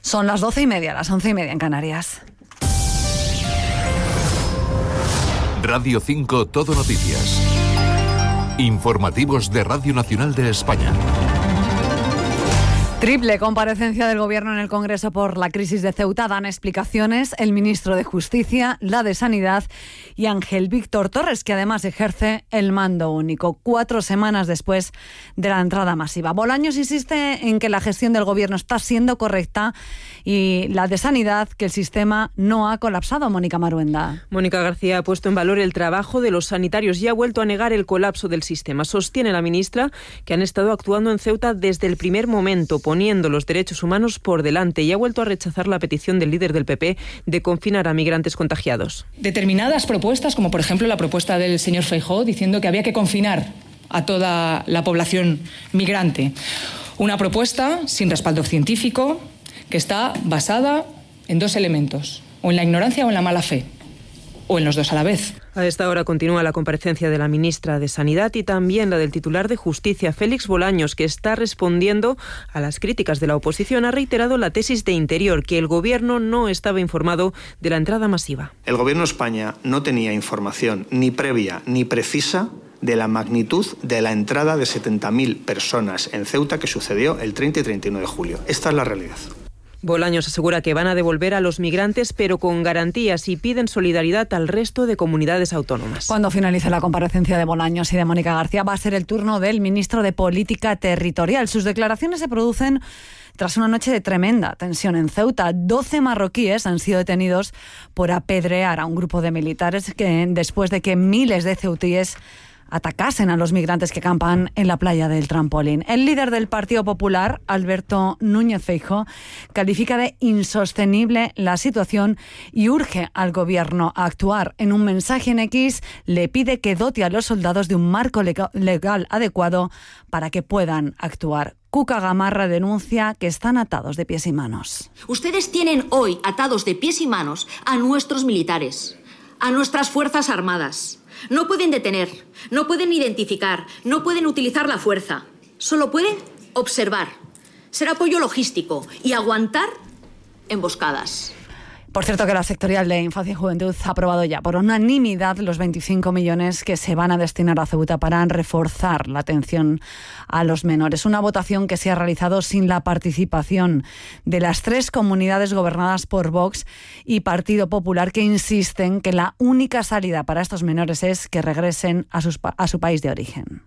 Son las 12:30, las 11:30 en Canarias. Radio 5 Todo Noticias. Informativos de Radio Nacional de España. Triple comparecencia del Gobierno en el Congreso por la crisis de Ceuta. Dan explicaciones el ministro de Justicia, la de Sanidad y Ángel Víctor Torres, que además ejerce el mando único, 4 semanas después de la entrada masiva. Bolaños insiste en que la gestión del Gobierno está siendo correcta y la de Sanidad, que el sistema no ha colapsado. Mónica Maruenda. Mónica García ha puesto en valor el trabajo de los sanitarios y ha vuelto a negar el colapso del sistema. Sostiene la ministra que han estado actuando en Ceuta desde el primer momento, poniendo los derechos humanos por delante, y ha vuelto a rechazar la petición del líder del PP de confinar a migrantes contagiados. Determinadas propuestas, como por ejemplo la propuesta del señor Feijóo, diciendo que había que confinar a toda la población migrante. Una propuesta sin respaldo científico que está basada en 2 elementos, o en la ignorancia o en la mala fe, o en los 2 a la vez. A esta hora continúa la comparecencia de la ministra de Sanidad y también la del titular de Justicia, Félix Bolaños, que está respondiendo a las críticas de la oposición. Ha reiterado la tesis de Interior, que el Gobierno no estaba informado de la entrada masiva. El Gobierno de España no tenía información ni previa ni precisa de la magnitud de la entrada de 70.000 personas en Ceuta que sucedió el 30 y 31 de julio. Esta es la realidad. Bolaños asegura que van a devolver a los migrantes, pero con garantías, y piden solidaridad al resto de comunidades autónomas. Cuando finalice la comparecencia de Bolaños y de Mónica García, va a ser el turno del ministro de Política Territorial. Sus declaraciones se producen tras una noche de tremenda tensión en Ceuta. 12 marroquíes han sido detenidos por apedrear a un grupo de militares después de que miles de ceutíes atacasen a los migrantes que campan en la playa del Trampolín. El líder del Partido Popular, Alberto Núñez Feijóo, califica de insostenible la situación y urge al Gobierno a actuar. En un mensaje en X le pide que dote a los soldados de un marco legal adecuado para que puedan actuar. Cuca Gamarra denuncia que están atados de pies y manos. Ustedes tienen hoy atados de pies y manos a nuestros militares, a nuestras Fuerzas Armadas. No pueden detener, no pueden identificar, no pueden utilizar la fuerza. Solo pueden observar, ser apoyo logístico y aguantar emboscadas. Por cierto, que la sectorial de Infancia y Juventud ha aprobado ya por unanimidad los 25 millones que se van a destinar a Ceuta para reforzar la atención a los menores. Una votación que se ha realizado sin la participación de las 3 comunidades gobernadas por Vox y Partido Popular, que insisten que la única salida para estos menores es que regresen a su país de origen.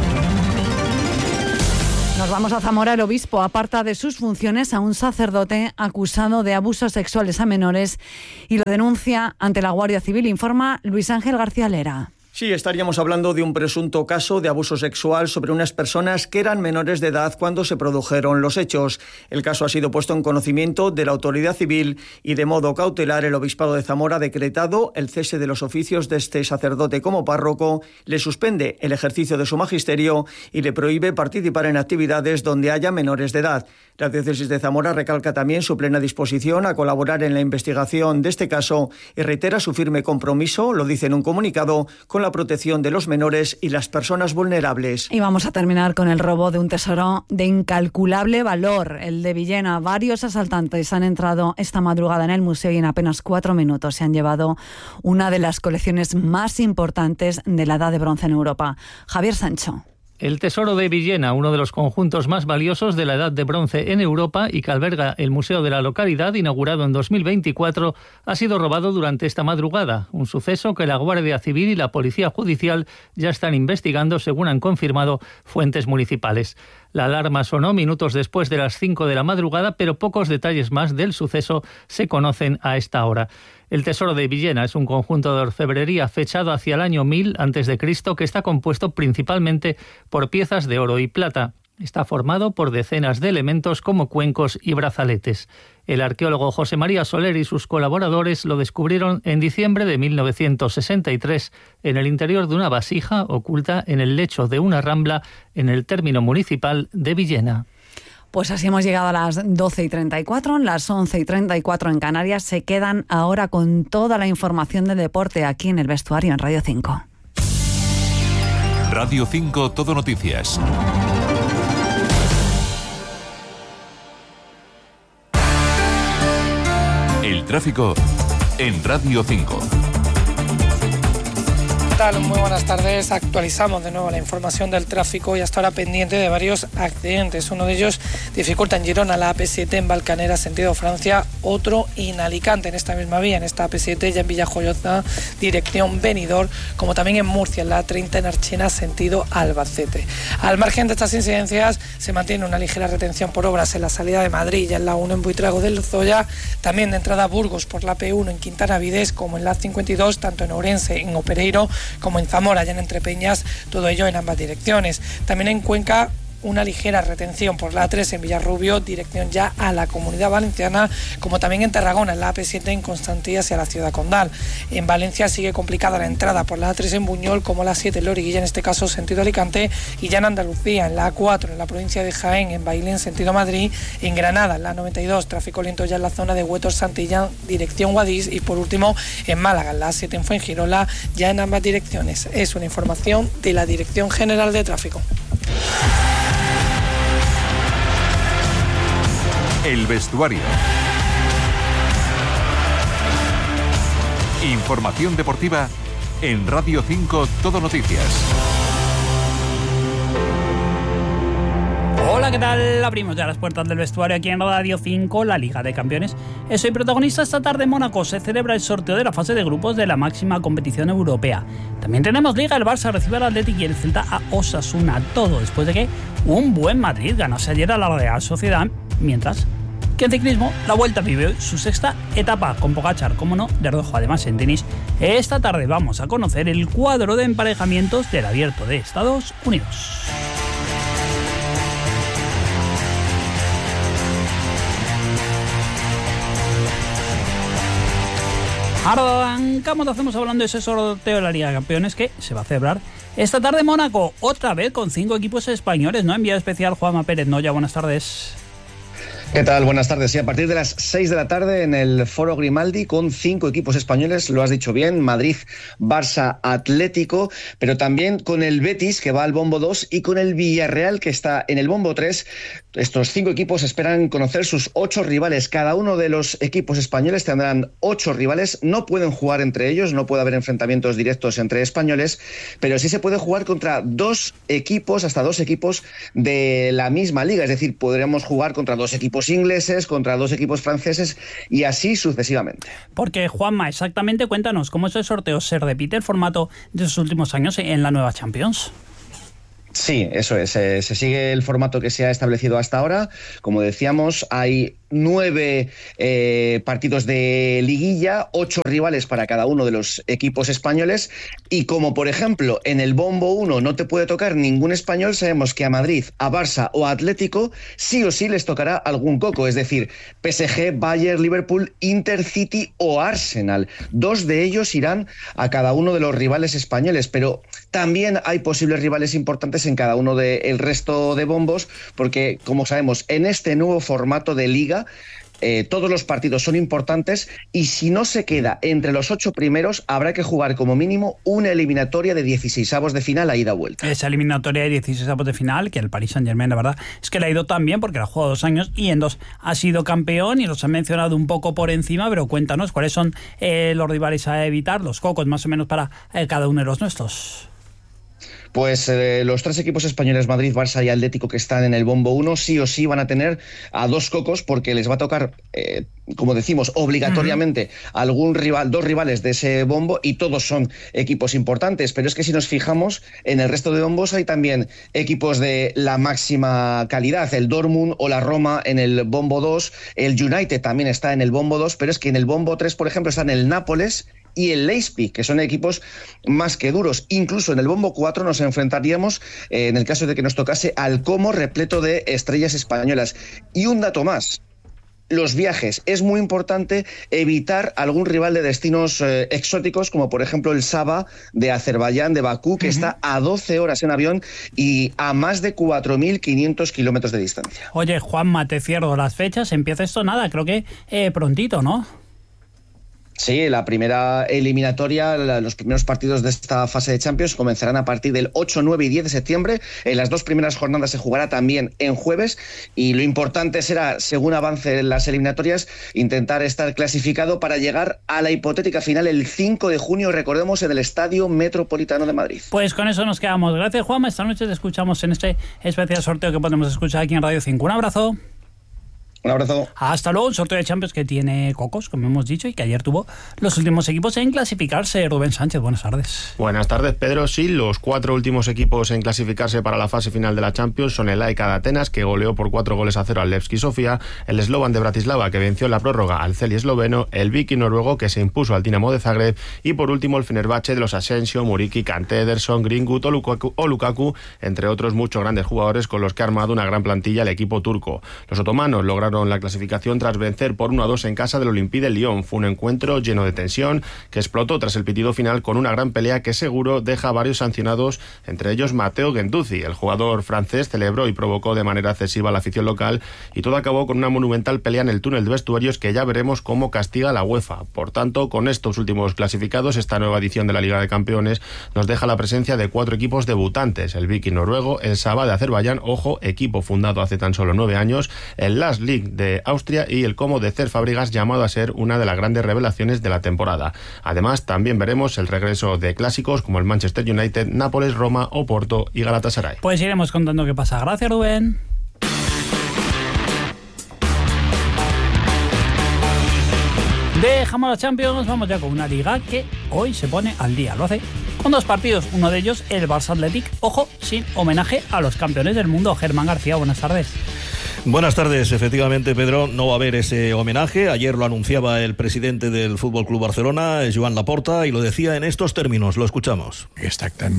Nos vamos a Zamora. El obispo aparta de sus funciones a un sacerdote acusado de abusos sexuales a menores y lo denuncia ante la Guardia Civil, informa Luis Ángel García Lera. Sí, estaríamos hablando de un presunto caso de abuso sexual sobre unas personas que eran menores de edad cuando se produjeron los hechos. El caso ha sido puesto en conocimiento de la autoridad civil y de modo cautelar el Obispado de Zamora ha decretado el cese de los oficios de este sacerdote como párroco, le suspende el ejercicio de su magisterio y le prohíbe participar en actividades donde haya menores de edad. La Diócesis de Zamora recalca también su plena disposición a colaborar en la investigación de este caso y reitera su firme compromiso, lo dice en un comunicado, con la protección de los menores y las personas vulnerables. Y vamos a terminar con el robo de un tesoro de incalculable valor, el de Villena. Varios asaltantes han entrado esta madrugada en el museo y en apenas 4 minutos se han llevado una de las colecciones más importantes de la Edad de Bronce en Europa. Javier Sancho. El Tesoro de Villena, uno de los conjuntos más valiosos de la Edad de Bronce en Europa y que alberga el museo de la localidad, inaugurado en 2024, ha sido robado durante esta madrugada, un suceso que la Guardia Civil y la Policía Judicial ya están investigando, según han confirmado fuentes municipales. La alarma sonó minutos después de las 5 de la madrugada, pero pocos detalles más del suceso se conocen a esta hora. El Tesoro de Villena es un conjunto de orfebrería fechado hacia el año 1000 a.C. que está compuesto principalmente por piezas de oro y plata. Está formado por decenas de elementos como cuencos y brazaletes. El arqueólogo José María Soler y sus colaboradores lo descubrieron en diciembre de 1963 en el interior de una vasija oculta en el lecho de una rambla en el término municipal de Villena. Pues así hemos llegado a las 12:34, las 11:34 en Canarias. Se quedan ahora con toda la información de deporte aquí en el vestuario en Radio 5. Radio 5 Todo tráfico en Radio 5. ¿Qué tal? Muy buenas tardes. Actualizamos de nuevo la información del tráfico y hasta ahora pendiente de varios accidentes. Uno de ellos dificulta en Girona la AP7 en Valcanera, sentido Francia, otro en Alicante, en esta misma vía, en esta AP7, ya en Villajoyosa, dirección Benidorm, como también en Murcia, en la A30 en Archena, sentido Albacete. Al margen de estas incidencias, se mantiene una ligera retención por obras en la salida de Madrid, ya en la 1 en Buitrago del Lozoya, también de entrada a Burgos por la P1 en Quintana Vides, como en la 52, tanto en Ourense, en Opereiro, como en Zamora, ya en Entrepeñas, todo ello en ambas direcciones. También en Cuenca, una ligera retención por la A3 en Villarrubio, dirección ya a la Comunidad Valenciana, como también en Tarragona, en la AP7 en Constantí hacia la Ciudad Condal. En Valencia sigue complicada la entrada por la A3 en Buñol, como la 7 en Loriguilla, en este caso sentido Alicante, y ya en Andalucía, en la A4 en la provincia de Jaén, en Bailén, sentido Madrid, en Granada, en la 92, tráfico lento ya en la zona de Huetor Santillán, dirección Guadix, y por último en Málaga, en la A7 en Fuengirola, ya en ambas direcciones. Es una información de la Dirección General de Tráfico. El vestuario. Información deportiva en Radio 5 Todo Noticias. Hola, ¿qué tal? Abrimos ya las puertas del vestuario aquí en Radio 5, la Liga de Campeones. Soy protagonista. Esta tarde en Mónaco se celebra el sorteo de la fase de grupos de la máxima competición europea. También tenemos Liga, el Barça recibe al Athletic y el Celta a Osasuna. Todo después de que un buen Madrid ganase ayer a la Real Sociedad, mientras que en ciclismo la Vuelta vive su sexta etapa con Pogačar, como no, de rojo. Además, en tenis, esta tarde vamos a conocer el cuadro de emparejamientos del Abierto de Estados Unidos. Arrancamos, hacemos hablando de ese sorteo de la Liga de Campeones que se va a celebrar esta tarde en Mónaco, otra vez con 5 equipos españoles, ¿no? Enviado especial Juanma Pérez Noya, buenas tardes. ¿Qué tal? Buenas tardes. Sí, a partir de las 6 de la tarde en el Foro Grimaldi con 5 equipos españoles, lo has dicho bien, Madrid, Barça, Atlético, pero también con el Betis que va al bombo 2 y con el Villarreal que está en el bombo 3. Estos 5 equipos esperan conocer sus 8 rivales. Cada uno de los equipos españoles tendrán 8 rivales. No pueden jugar entre ellos, no puede haber enfrentamientos directos entre españoles, pero sí se puede jugar contra 2 equipos, hasta 2 equipos de la misma liga. Es decir, podremos jugar contra 2 equipos ingleses, contra 2 equipos franceses y así sucesivamente. Porque, Juanma, exactamente, cuéntanos, ¿cómo es el sorteo? ¿Se repite el formato de esos últimos años en la nueva Champions? Sí, eso es. Se sigue el formato que se ha establecido hasta ahora. Como decíamos, hay 9 partidos de liguilla, 8 rivales para cada uno de los equipos españoles, y como por ejemplo en el bombo 1 no te puede tocar ningún español, sabemos que a Madrid, a Barça o a Atlético sí o sí les tocará algún coco, es decir, PSG, Bayern, Liverpool, Inter, City o Arsenal. 2 de ellos irán a cada uno de los rivales españoles, pero también hay posibles rivales importantes en cada uno del resto de bombos, porque como sabemos, en este nuevo formato de liga todos los partidos son importantes y si no se queda entre los 8 primeros habrá que jugar como mínimo una eliminatoria de 16avos de final a ida-vuelta. Esa eliminatoria de 16avos de final, que el Paris Saint-Germain, la verdad, es que le ha ido tan bien porque la ha jugado 2 años y en 2 ha sido campeón y los han mencionado un poco por encima, pero cuéntanos cuáles son los rivales a evitar, los cocos más o menos para cada uno de los nuestros. Pues los 3 equipos españoles, Madrid, Barça y Atlético, que están en el bombo 1, sí o sí van a tener a 2 cocos porque les va a tocar, como decimos, obligatoriamente algún rival, 2 rivales de ese bombo y todos son equipos importantes. Pero es que si nos fijamos, en el resto de bombos hay también equipos de la máxima calidad. El Dortmund o la Roma en el bombo 2, el United también está en el bombo 2, pero es que en el bombo 3, por ejemplo, están el Nápoles y el Leipzig, que son equipos más que duros. Incluso en el bombo 4 nos enfrentaríamos, en el caso de que nos tocase, al Como repleto de estrellas españolas. Y un dato más, los viajes. Es muy importante evitar algún rival de destinos exóticos, como por ejemplo el Saba de Azerbaiyán, de Bakú, que está a 12 horas en avión y a más de 4.500 kilómetros de distancia. Oye, Juanma, te cierro las fechas. Empieza esto nada, creo que prontito, ¿no? Sí, la primera eliminatoria, los primeros partidos de esta fase de Champions comenzarán a partir del 8, 9 y 10 de septiembre. En las 2 primeras jornadas se jugará también en jueves y lo importante será, según avancen las eliminatorias, intentar estar clasificado para llegar a la hipotética final el 5 de junio, recordemos, en el Estadio Metropolitano de Madrid. Pues con eso nos quedamos. Gracias, Juanma. Esta noche te escuchamos en este especial sorteo que podemos escuchar aquí en Radio 5. Un abrazo. Un abrazo. Hasta luego. Un sorteo de Champions que tiene cocos, como hemos dicho, y que ayer tuvo los últimos equipos en clasificarse. Rubén Sánchez, buenas tardes. Buenas tardes, Pedro. Sí, los 4 últimos equipos en clasificarse para la fase final de la Champions son el AEK de Atenas, que goleó por 4-0 al Levski Sofia, el Slovan de Bratislava, que venció en la prórroga al Celje esloveno, el Viking noruego, que se impuso al Dinamo de Zagreb, y por último el Fenerbahce de los Asensio, Muriqi, Kanté, Ederson, Greenwood o Lukaku, entre otros muchos grandes jugadores con los que ha armado una gran plantilla el equipo turco. Los otomanos lograron la clasificación tras vencer por 1-2 en casa del Olympique de Lyon. Fue un encuentro lleno de tensión que explotó tras el pitido final con una gran pelea que seguro deja a varios sancionados, entre ellos Matteo Guendouzi. El jugador francés celebró y provocó de manera excesiva a la afición local y todo acabó con una monumental pelea en el túnel de vestuarios que ya veremos cómo castiga la UEFA. Por tanto, con estos últimos clasificados, esta nueva edición de la Liga de Campeones nos deja la presencia de 4 equipos debutantes: el Viking noruego, el Sabah de Azerbaiyán, ojo, equipo fundado hace tan solo 9 años, el Last League de Austria y el Como de Cesc Fabregas, llamado a ser una de las grandes revelaciones de la temporada. Además, también veremos el regreso de clásicos como el Manchester United, Nápoles, Roma, Oporto y Galatasaray. Pues iremos contando qué pasa. Gracias, Rubén. Dejamos la Champions, vamos ya con una liga que hoy se pone al día. Lo hace con 2 partidos, uno de ellos el Barça Athletic, ojo, sin homenaje a los campeones del mundo. Germán García, buenas tardes. Buenas tardes, efectivamente, Pedro, no va a haber ese homenaje. Ayer lo anunciaba el presidente del Fútbol Club Barcelona, Joan Laporta, y lo decía en estos términos. Lo escuchamos. Este acto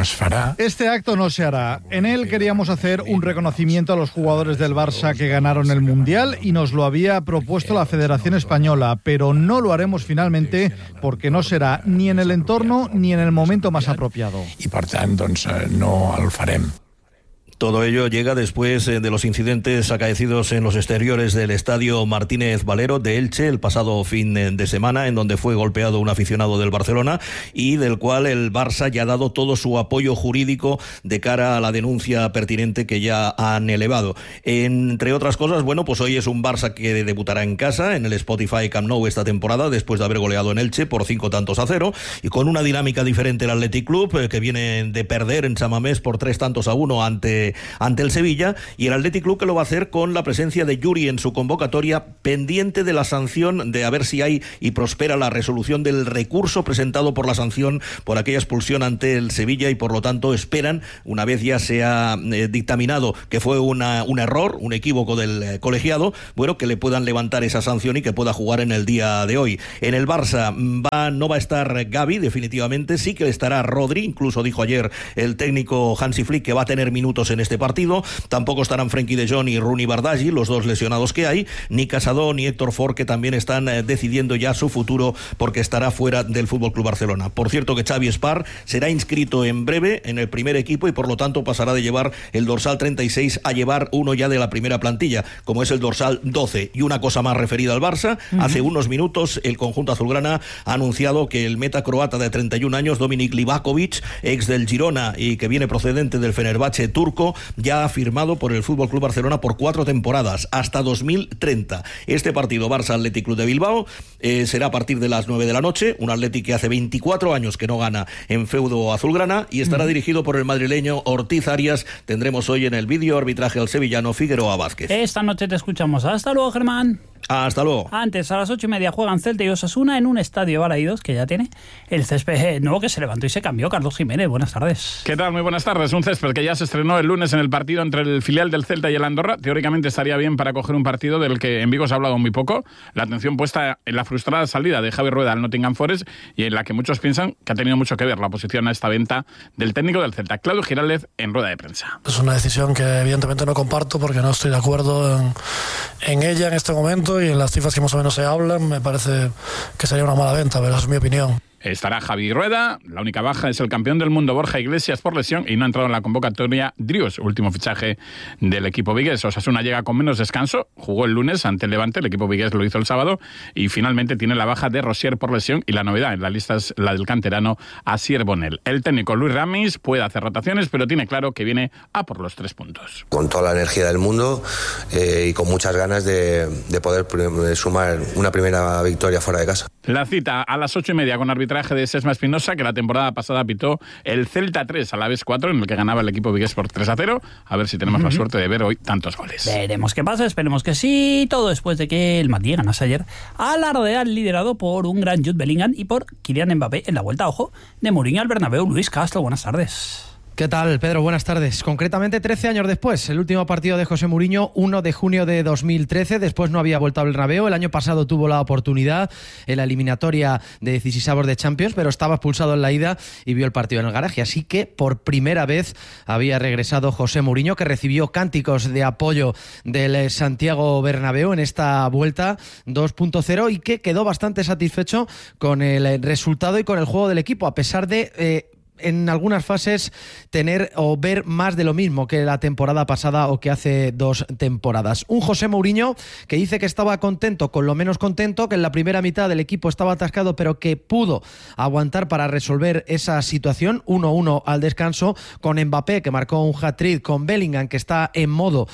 no se hará. En él queríamos hacer un reconocimiento a los jugadores del Barça que ganaron el Mundial y nos lo había propuesto la Federación Española, pero no lo haremos finalmente porque no será ni en el entorno ni en el momento más apropiado. I per tant, doncs, no el farem. Todo ello llega después de los incidentes acaecidos en los exteriores del estadio Martínez Valero de Elche el pasado fin de semana, en donde fue golpeado un aficionado del Barcelona y del cual el Barça ya ha dado todo su apoyo jurídico de cara a la denuncia pertinente que ya han elevado. Entre otras cosas, bueno, pues hoy es un Barça que debutará en casa en el Spotify Camp Nou esta temporada, después de haber goleado en Elche por 5-0 y con una dinámica diferente el Athletic Club, que viene de perder en San Mamés por 3-1 ante el Sevilla, y el Athletic Club que lo va a hacer con la presencia de Yuri en su convocatoria, pendiente de la sanción, de a ver si hay y prospera la resolución del recurso presentado por la sanción por aquella expulsión ante el Sevilla, y por lo tanto esperan, una vez ya se ha dictaminado que fue un error, un equívoco del colegiado, bueno, que le puedan levantar esa sanción y que pueda jugar en el día de hoy. En el Barça no va a estar Gavi, definitivamente, sí que estará Rodri, incluso dijo ayer el técnico Hansi Flick que va a tener minutos en este partido. Tampoco estarán Frenkie de Jong y Rooney Bardghji, los 2 lesionados que hay, ni Casado ni Héctor Ford, que también están decidiendo ya su futuro porque estará fuera del FC Barcelona. Por cierto que Xavi Espar será inscrito en breve en el primer equipo y por lo tanto pasará de llevar el dorsal 36 a llevar uno ya de la primera plantilla, como es el dorsal 12. Y una cosa más referida al Barça, hace unos minutos el conjunto azulgrana ha anunciado que el meta croata de 31 años, Dominik Livakovic, ex del Girona y que viene procedente del Fenerbahce turco, ya ha firmado por el FC Barcelona por 4 temporadas, hasta 2030. Este partido Barça Athletic Club de Bilbao será a partir de las 9 de la noche, un Athletic que hace 24 años que no gana en feudo azulgrana y estará dirigido por el madrileño Ortiz Arias. Tendremos hoy en el vídeo arbitraje al sevillano Figueroa Vázquez. Esta noche te escuchamos. Hasta luego, Germán. Hasta luego. Antes, a las 8:30 juegan Celta y Osasuna en un estadio Balaídos que ya tiene el césped nuevo que se levantó y se cambió. Carlos Jiménez, buenas tardes. ¿Qué tal? Muy buenas tardes. Un césped que ya se estrenó el lunes en el partido entre el filial del Celta y el Andorra. Teóricamente estaría bien para coger un partido del que en Vigo se ha hablado muy poco. La atención puesta en la frustrada salida de Javi Rueda al Nottingham Forest y en la que muchos piensan que ha tenido mucho que ver la oposición a esta venta del técnico del Celta, Claudio Giraldez, en rueda de prensa. Es una decisión que evidentemente no comparto porque no estoy de acuerdo en ella en este momento y en las cifras que más o menos se hablan. Me parece que sería una mala venta, pero esa es mi opinión. Estará Javi Rueda, la única baja es el campeón del mundo Borja Iglesias por lesión y no ha entrado en la convocatoria Drius, último fichaje del equipo vigués. Osasuna llega con menos descanso, jugó el lunes ante el Levante, el equipo vigués lo hizo el sábado y finalmente tiene la baja de Rosier por lesión y la novedad en la lista es la del canterano Asier Bonel. El técnico Luis Ramis puede hacer rotaciones, pero tiene claro que viene a por los 3 puntos. Con toda la energía del mundo y con muchas ganas de poder sumar una primera victoria fuera de casa. La cita a las 8:30 con arbitraje de Sesma Espinosa, que la temporada pasada pitó el Celta 3 a la vez 4, en el que ganaba el equipo vigués por 3-0. A ver si tenemos la suerte de ver hoy tantos goles. Veremos qué pasa, esperemos que sí. Todo después de que el Madrid ganase ayer a la Real, liderado por un gran Jude Bellingham y por Kylian Mbappé en la vuelta, ojo, de Mourinho al Bernabéu. Luis Castro, buenas tardes. ¿Qué tal, Pedro? Buenas tardes. Concretamente 13 años después, el último partido de José Mourinho, 1 de junio de 2013, después no había vuelto al Bernabéu, el año pasado tuvo la oportunidad en la eliminatoria de 16avos de Champions, pero estaba expulsado en la ida y vio el partido en el garaje, así que por primera vez había regresado José Mourinho, que recibió cánticos de apoyo del Santiago Bernabéu en esta vuelta 2.0 y que quedó bastante satisfecho con el resultado y con el juego del equipo, a pesar de en algunas fases tener o ver más de lo mismo que la temporada pasada o que hace 2 temporadas. Un José Mourinho que dice que estaba contento con lo menos contento, que en la primera mitad del equipo estaba atascado, pero que pudo aguantar para resolver esa situación. 1-1 al descanso, con Mbappé, que marcó un hat-trick, con Bellingham, que está en modo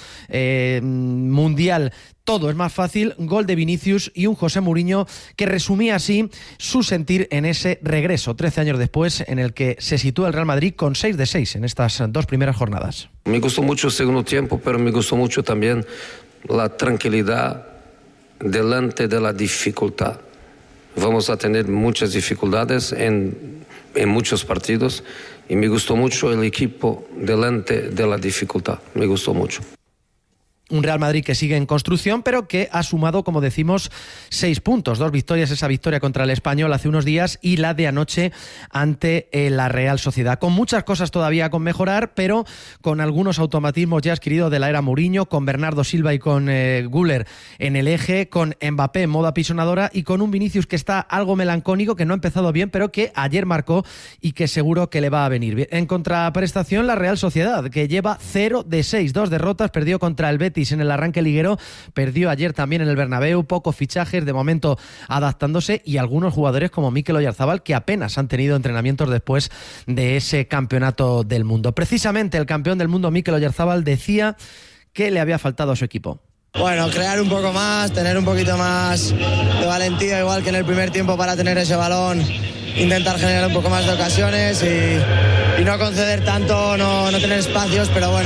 mundial. Todo es más fácil, gol de Vinicius y un José Mourinho que resumía así su sentir en ese regreso, 13 años después, en el que se sitúa el Real Madrid con 6 de 6 en estas 2 primeras jornadas. Me gustó mucho el segundo tiempo, pero me gustó mucho también la tranquilidad delante de la dificultad. Vamos a tener muchas dificultades en muchos partidos y me gustó mucho el equipo delante de la dificultad, me gustó mucho. Un Real Madrid que sigue en construcción, pero que ha sumado, como decimos, 6 puntos. 2 victorias, esa victoria contra el Español hace unos días y la de anoche ante la Real Sociedad. Con muchas cosas todavía con mejorar, pero con algunos automatismos ya adquiridos de la era Mourinho, con Bernardo Silva y con Güler en el eje, con Mbappé en modo apisonadora y con un Vinicius que está algo melancólico, que no ha empezado bien, pero que ayer marcó y que seguro que le va a venir bien. En contraprestación, la Real Sociedad, que lleva 0 de 6, 2 derrotas, perdió contra el Betis en el arranque liguero, perdió ayer también en el Bernabéu, pocos fichajes, de momento adaptándose, y algunos jugadores como Mikel Oyarzabal que apenas han tenido entrenamientos después de ese campeonato del mundo. Precisamente el campeón del mundo Mikel Oyarzabal decía que le había faltado a su equipo. Bueno, crear un poco más, tener un poquito más de valentía, igual que en el primer tiempo, para tener ese balón, intentar generar un poco más de ocasiones y no conceder tanto, no tener espacios, pero bueno,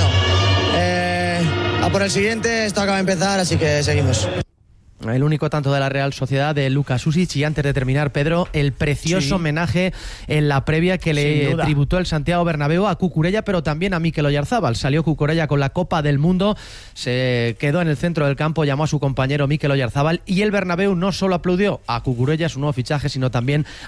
a por el siguiente, esto acaba de empezar, así que seguimos. El único tanto de la Real Sociedad de Luka Šušić. Y antes de terminar, Pedro, el precioso homenaje en la previa que le tributó el Santiago Bernabéu a Cucurella, pero también a Mikel Oyarzabal. Salió Cucurella con la Copa del Mundo, se quedó en el centro del campo, llamó a su compañero Mikel Oyarzabal y el Bernabéu no solo aplaudió a Cucurella, su nuevo fichaje, sino también